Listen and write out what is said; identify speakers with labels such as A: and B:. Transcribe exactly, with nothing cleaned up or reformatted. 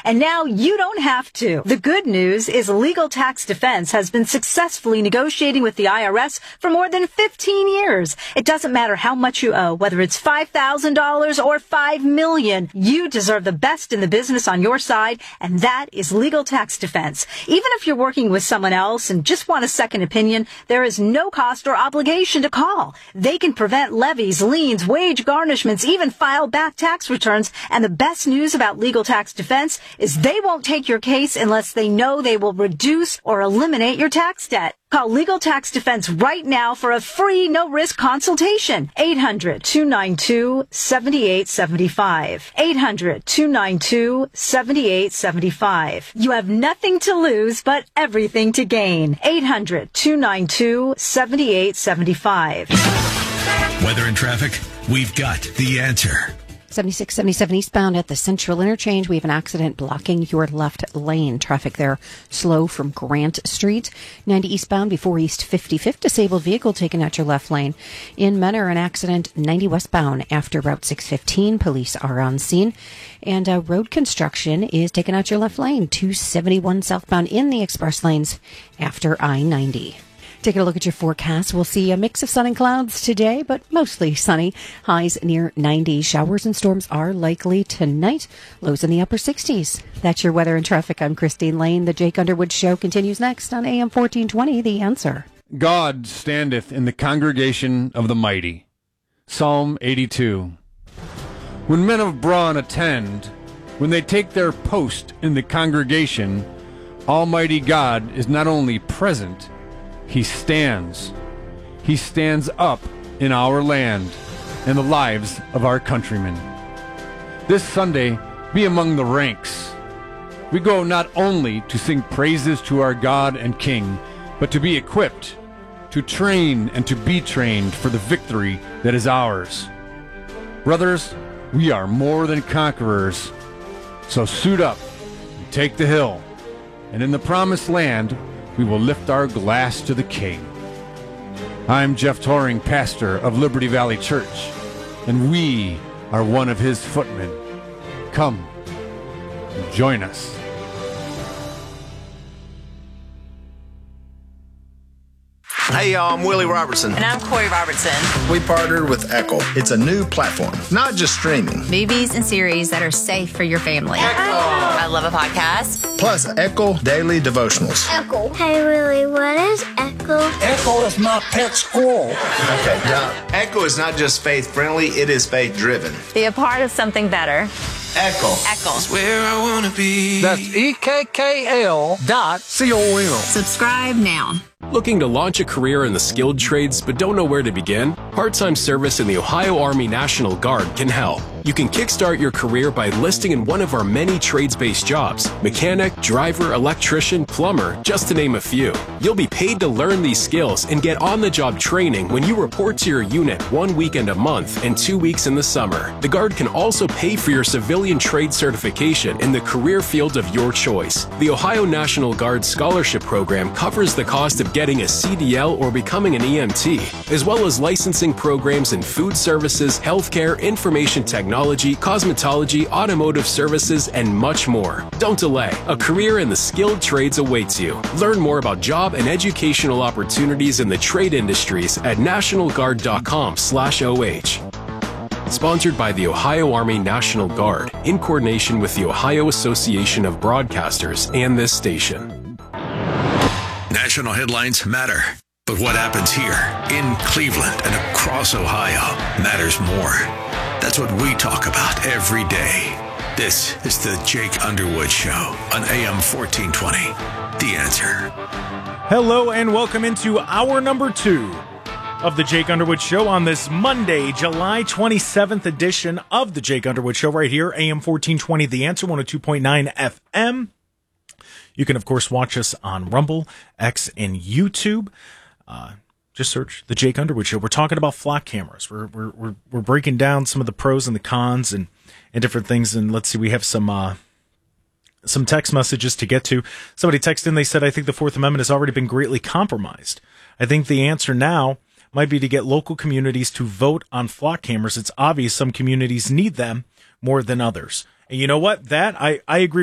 A: And now you don't have to. The good news is Legal Tax Defense has been successfully negotiating with the I R S for more than fifteen years. It doesn't matter how much you owe, whether it's five thousand dollars or five million dollars. You deserve the best in the business on your side, and that is Legal Tax Defense. Even if you're working with someone else and just want a second opinion, there is no cost or obligation to call. They can prevent levies, liens, wage garnishments, even file back tax returns. And the best news about Legal Tax Defense is they won't take your case unless they know they will reduce or eliminate your tax debt. Call Legal Tax Defense right now for a free, no-risk consultation. eight hundred, two nine two, seven eight seven five. eight hundred, two nine two, seven eight seven five. You have nothing to lose, but everything to gain. eight hundred, two nine two, seven eight seven five.
B: Weather and traffic, we've got the answer.
C: seventy-six seventy-seven eastbound at the Central Interchange. We have an accident blocking your left lane. Traffic there slow from Grant Street. ninety eastbound before East fifty-fifth. Disabled vehicle taken out your left lane. In Menor, an accident ninety westbound after Route six fifteen. Police are on scene. And uh, road construction is taking out your left lane. two seventy-one southbound in the express lanes after I ninety. Taking a look at your forecast, we'll see a mix of sun and clouds today, but mostly sunny. Highs near ninety. Showers and storms are likely tonight. Lows in the upper sixties. That's your weather and traffic. I'm Christine Lane. The Jake Underwood Show continues next on A M fourteen twenty, The Answer.
D: God standeth in the congregation of the mighty. Psalm eighty-two. When men of brawn attend, when they take their post in the congregation, Almighty God is not only present, He stands. He stands up in our land and the lives of our countrymen. This Sunday, be among the ranks. We go not only to sing praises to our God and King, but to be equipped, to train and to be trained for the victory that is ours. Brothers, we are more than conquerors. So suit up and take the hill. And in the promised land, we will lift our glass to the King. I'm Jeff Toring, pastor of Liberty Valley Church, and we are one of his footmen. Come, join us.
E: Hey y'all, I'm Willie Robertson.
F: And I'm Corey Robertson.
E: We partnered with Echo. It's a new platform, not just streaming.
F: Movies and series that are safe for your family. Echo. I love a podcast.
E: Plus Echo Daily Devotionals.
G: Echo. Hey Willie, what is Echo?
H: Echo is my pet squirrel.
E: Okay, now, Echo is not just faith-friendly, it is faith-driven.
F: Be a part of something better.
E: Echo.
F: Echo.
I: That's where I want to be.
H: That's E K K L dot C O M.
F: Subscribe now.
J: Looking to launch a career in the skilled trades but don't know where to begin? Part-time service in the Ohio Army National Guard can help. You can kickstart your career by enlisting in one of our many trades-based jobs: mechanic, driver, electrician, plumber, just to name a few. You'll be paid to learn these skills and get on-the-job training when you report to your unit one weekend a month and two weeks in the summer. The Guard can also pay for your civilian trade certification in the career field of your choice. The Ohio National Guard Scholarship Program covers the cost of getting a C D L or becoming an E M T, as well as licensing programs in food services, healthcare, information technology, cosmetology, automotive services, and much more. Don't delay. A career in the skilled trades awaits you. Learn more about job and educational opportunities in the trade industries at national guard dot com slash O H. Sponsored by the Ohio Army National Guard, in coordination with the Ohio Association of Broadcasters and this station.
B: National headlines matter, but what happens here in Cleveland and across Ohio matters more. That's what we talk about every day. This is the Jake Underwood Show on A M fourteen twenty. The Answer.
K: Hello and welcome into hour number two of the Jake Underwood Show on this Monday, July twenty-seventh edition of the Jake Underwood Show right here, A M fourteen twenty, The Answer, one oh two point nine F M. You can, of course, watch us on Rumble, X, and YouTube. Uh, just search the Jake Underwood Show. We're talking about flock cameras. We're we're we're, we're breaking down some of the pros and the cons and, and different things. And let's see, we have some uh, some text messages to get to. Somebody texted in. They said, "I think the Fourth Amendment has already been greatly compromised. I think the answer now might be to get local communities to vote on flock cameras. It's obvious some communities need them more than others." And you know what? That I I agree.